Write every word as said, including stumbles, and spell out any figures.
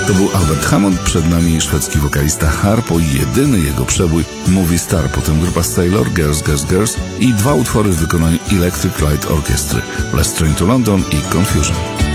To był Albert Hammond, przed nami szwedzki wokalista Harpo i jedyny jego przebój Movie Star, potem grupa Sailor, Girls, Girls, Girls i dwa utwory w wykonaniu Electric Light Orchestry, Last Train to London i Confusion.